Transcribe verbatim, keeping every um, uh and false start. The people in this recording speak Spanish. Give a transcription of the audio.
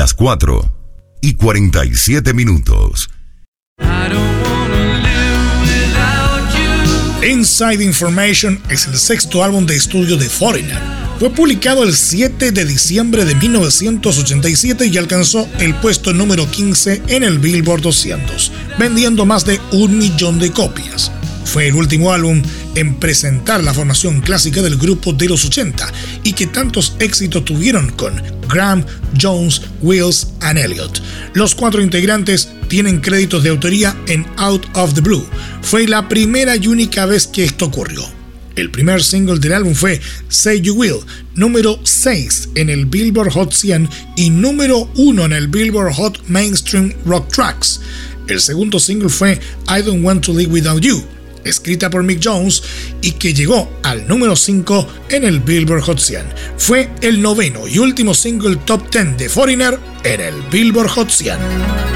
las cuatro y cuarenta y siete minutos. Inside Information es el sexto álbum de estudio de Foreigner. Fue publicado el siete de diciembre de mil novecientos ochenta y siete y alcanzó el puesto número quince en el Billboard doscientos, vendiendo más de un millón de copias. Fue el último álbum en presentar la formación clásica del grupo de los ochenta y que tantos éxitos tuvieron con Graham, Jones, Wills and Elliott. Los cuatro integrantes tienen créditos de autoría en Out of the Blue. Fue la primera y única vez que esto ocurrió. El primer single del álbum fue Say You Will, número seis en el Billboard Hot cien y número uno en el Billboard Hot Mainstream Rock Tracks. El segundo single fue I Don't Want to Live Without You, escrita por Mick Jones y que llegó al número cinco en el Billboard Hot cien. Fue el noveno y último single top diez de Foreigner en el Billboard Hot cien.